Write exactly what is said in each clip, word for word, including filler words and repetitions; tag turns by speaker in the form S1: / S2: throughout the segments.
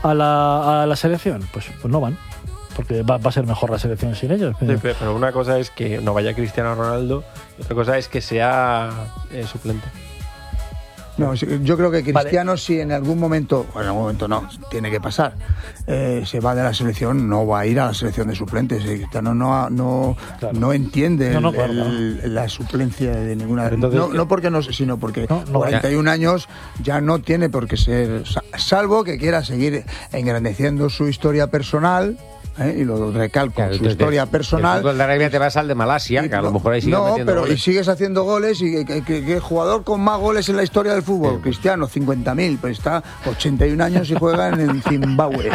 S1: a la, a la selección? Pues, pues no van. Porque va, va a ser mejor la selección sin ellos.
S2: Sí, pero una cosa es que no vaya Cristiano Ronaldo, y otra cosa es que sea eh, suplente.
S3: No, yo creo que Cristiano, vale. si en algún momento, bueno, en algún momento no, tiene que pasar, eh, se va de la selección, no va a ir a la selección de suplentes. Cristiano no, no, claro. no entiende no, no, el, claro, el, no. la suplencia de ninguna. Entonces, no, no porque no, sino porque no, no, cuarenta y un ya. años ya no tiene por qué ser, salvo que quiera seguir engrandeciendo su historia personal. ¿Eh? Y lo recalco, claro, su entonces, historia personal.
S4: El fútbol de Arabia te vas al de Malasia, y, que a lo mejor ahí sigue
S3: no,
S4: metiendo
S3: pero
S4: goles.
S3: Y sigues haciendo goles y que, que, que el jugador con más goles en la historia del fútbol, sí. Cristiano, cincuenta mil, pues está ochenta y un años y juega en Zimbabue.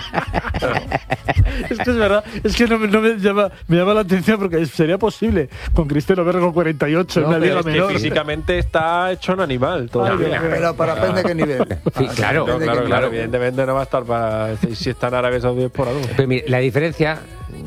S1: Es que es verdad, es que no, no me, llama, me llama la atención porque sería posible con Cristiano verlo con cuarenta y ocho no, en una liga
S2: es
S1: menor.
S2: Que físicamente está hecho un animal todavía.
S3: Ay, pero para depende de qué nivel.
S4: Sí, ah, claro,
S2: no, claro,
S4: qué
S2: claro,
S4: nivel.
S2: evidentemente no va a estar para si está en Arabia Saudí por algo.
S4: Pero mira, la diferencia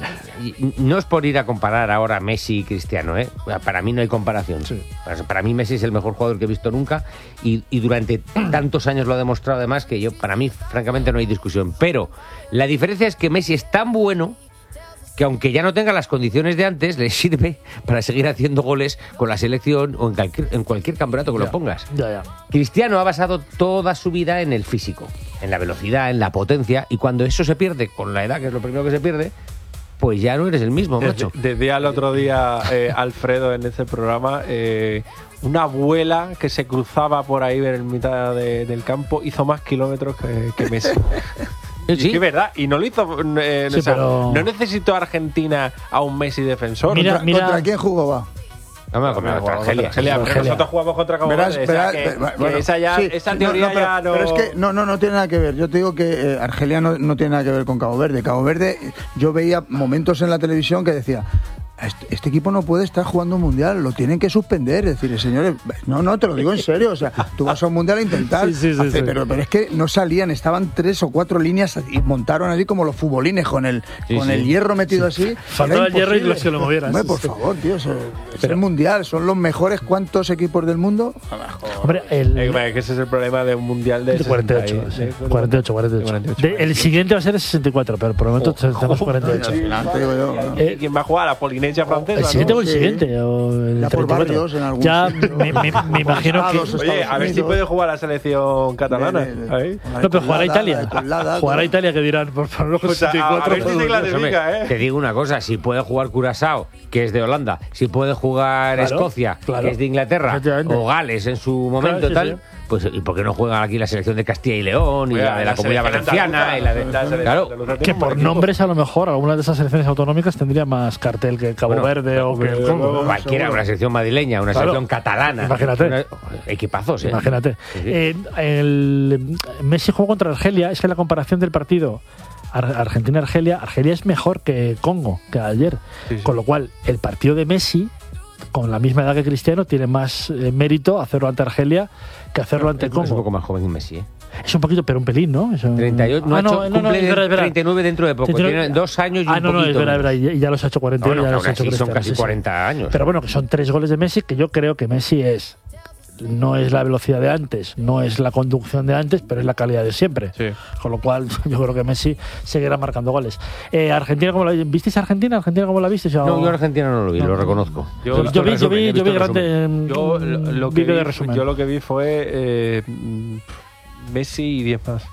S4: no es por ir a comparar ahora Messi y Cristiano, ¿eh? Para mí no hay comparación. Sí. Para, para mí Messi es el mejor jugador que he visto nunca y, y durante tantos años lo ha demostrado además que yo, para mí, francamente, no hay discusión. Pero la diferencia es que Messi es tan bueno que aunque ya no tenga las condiciones de antes, le sirve para seguir haciendo goles con la selección o en cualquier, en cualquier campeonato que ya, lo pongas.
S1: Ya, ya.
S4: Cristiano ha basado toda su vida en el físico, en la velocidad, en la potencia, y cuando eso se pierde con la edad, que es lo primero que se pierde, pues ya no eres el mismo, macho.
S2: Desde, desde el otro día, eh, Alfredo, en ese programa, eh, una abuela que se cruzaba por ahí en mitad de, del campo hizo más kilómetros que, que Messi.
S4: Sí,
S2: es verdad, y no lo hizo. Eh,
S1: sí,
S2: o sea,
S1: pero...
S2: No necesitó Argentina a un Messi defensor.
S3: Mira,
S2: ¿Contra,
S3: mira... ¿Contra quién jugó, va?
S4: No, no, contra, contra Argelia.
S2: Argelia. Argelia. Nosotros jugamos contra Cabo Verde. O sea, que, bueno, que esa, ya, sí, esa teoría
S3: no, no, pero,
S2: ya no...
S3: Pero es que no, no, no tiene nada que ver. Yo te digo que eh, Argelia no, no tiene nada que ver con Cabo Verde. Cabo Verde, yo veía momentos en la televisión que decía... Este, este equipo no puede estar jugando un mundial, lo tienen que suspender. Es decir, señores, no, no, te lo digo en serio. O sea, tú vas a un mundial a intentar,
S1: sí, sí, sí,
S3: hacer,
S1: sí.
S3: Pero, pero es que no salían, estaban tres o cuatro líneas y montaron así como los futbolines con el, sí, con sí. el hierro metido sí. así.
S1: Faltaba el hierro y los que lo movieran.
S3: Hombre, por favor, tío, es, es el mundial, son los mejores cuantos equipos del mundo.
S1: Hombre, el,
S2: eh, que ese es el problema de un mundial de,
S1: de cuarenta y ocho. Sí, cuarenta y ocho, cuarenta y ocho. cuarenta y ocho. De, el siguiente va a ser el sesenta y cuatro, pero por el momento oh, tenemos oh, cuarenta y ocho.
S2: Oh, eh, ¿Quién va a jugar? ¿A Polinesia Francesa?
S1: El siguiente
S2: ¿no?
S1: o el siguiente. Sí. O el
S3: ya por barrios, en algún
S1: ya me, me, me imagino que...
S2: Oye, a ver si puede jugar la selección catalana.
S3: De, de, de,
S2: ahí.
S1: No, pero jugar a Italia. Jugar a Italia, que dirán, por favor,
S2: o sea, a ver si se clasifica, ¿eh?
S4: Te digo una cosa, si puede jugar Curazao, que es de Holanda, si puede jugar claro, Escocia, claro. que es de Inglaterra, o Gales en su momento
S1: claro,
S4: tal...
S1: Sí, sí.
S4: Pues, ¿y por qué no juegan aquí la selección de Castilla y León y Oye, la de la, la Comunidad Valenciana? Y la de, la claro,
S1: que por nombres a lo mejor algunas de esas selecciones autonómicas tendría más cartel que Cabo bueno, Verde o que el Congo.
S4: Cualquiera, una selección madrileña, una claro. selección catalana.
S1: Imagínate.
S4: Una, equipazos, ¿eh?
S1: Imagínate. Sí, sí. Eh, el Messi jugó contra Argelia, es que la comparación del partido Argentina-Argelia, Argelia es mejor que Congo, que ayer. Sí, sí. Con lo cual, el partido de Messi, con la misma edad que Cristiano, tiene más eh, mérito hacerlo ante Argelia que hacerlo ante Congo.
S4: Es un poco más joven que Messi, ¿eh?
S1: Es un poquito, pero un pelín, ¿no? Es un...
S4: treinta y ocho, no, ah, no, ha hecho, no, no, cumple no, no, treinta y nueve dentro de poco. treinta y nueve, tiene dos años y
S1: ah,
S4: un
S1: no,
S4: poquito.
S1: Ah, no, es verdad, es verdad, y ya los ha hecho cuarenta y uno.
S4: No, no,
S1: ya los ha hecho
S4: son casi sí, cuarenta
S1: sí.
S4: años.
S1: Pero bueno, que son tres goles de Messi, que yo creo que Messi es... No es la velocidad de antes, no es la conducción de antes, pero es la calidad de siempre.
S2: Sí.
S1: Con lo cual, yo creo que Messi seguirá marcando goles. Eh, Argentina, ¿cómo la visteis? Argentina? ¿Argentina cómo la visteis?
S4: No, yo Argentina no lo vi, no. lo reconozco.
S1: Yo, yo, vi, yo vi, yo vi grande.
S2: Yo lo, que vi,
S1: de resumen.
S2: yo lo que vi fue eh, Messi y diez más.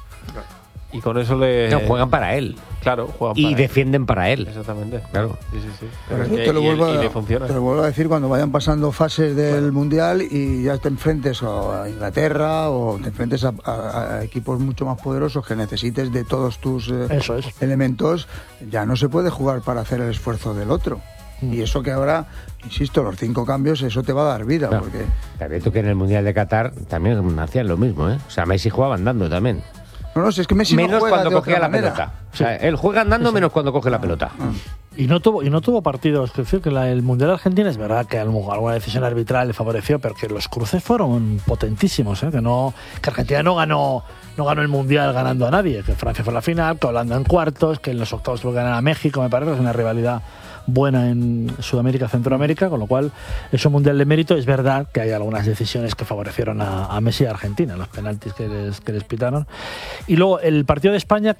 S2: Y con eso le...
S4: No, juegan para él.
S2: Claro, juegan
S4: y
S2: para
S4: defienden él. para él.
S2: Exactamente.
S4: Claro.
S2: Sí, sí, sí.
S3: Pero
S2: y,
S3: te, lo vuelvo
S2: y,
S3: a,
S2: y le funciona.
S3: te lo vuelvo a decir cuando vayan pasando fases del claro. Mundial y ya te enfrentes a Inglaterra o te enfrentes a, a, a equipos mucho más poderosos que necesites de todos tus eh,
S1: eso es.
S3: elementos, ya no se puede jugar para hacer el esfuerzo del otro. Mm. Y eso que ahora, insisto, los cinco cambios, eso te va a dar vida.
S4: Claro.
S3: Porque...
S4: Te advierto que en el Mundial de Qatar también hacían lo mismo, ¿eh? O sea, Messi jugaba andando también.
S3: No, no, si es que Messi
S4: menos
S3: no juega
S4: cuando
S3: de
S4: cogía la
S3: manera.
S4: pelota. O sea, él juega andando sí, sí. menos cuando coge la pelota.
S3: Ah.
S1: Y no tuvo y no tuvo partidos. Es decir, que la, el Mundial de Argentina es verdad que alguna decisión arbitral le favoreció, pero que los cruces fueron potentísimos. ¿eh? Que no que Argentina no ganó no ganó el Mundial ganando a nadie. Que Francia fue la final, que Holanda en cuartos, que en los octavos tuvo que ganar a México. Me parece que es una rivalidad buena en Sudamérica, Centroamérica, con lo cual es un mundial de mérito. Es verdad que hay algunas decisiones que favorecieron a, a Messi y a Argentina, los penaltis que les, que les pitaron. Y luego el partido de España,